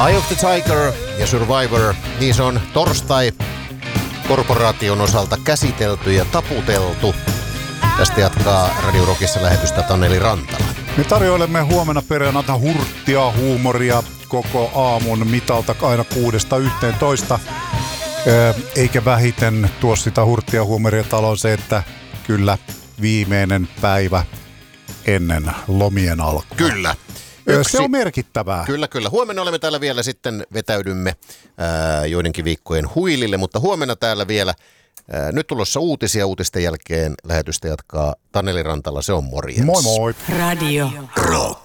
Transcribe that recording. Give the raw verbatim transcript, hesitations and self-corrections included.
Eye of the Tiger ja Survivor, niin se on torstai korporaation osalta käsitelty ja taputeltu. Tästä jatkaa Radio Rockissa lähetystä Taneli Rantala. Me tarjoilemme huomenna perjantaina hurttia huumoria koko aamun mitalta aina kuudesta yhteentoista. Eikä vähiten tuo sitä hurttia huumoria taloon se, että kyllä viimeinen päivä ennen lomien alkua. Kyllä. Yksi. Se on merkittävää. Kyllä, kyllä. Huomenna olemme täällä vielä sitten vetäydymme ää, joidenkin viikkojen huilille, mutta huomenna täällä vielä ää, nyt tulossa uutisia. Uutisten jälkeen lähetystä jatkaa Taneli Rantala. Se on morjens. Moi moi. Radio Rock.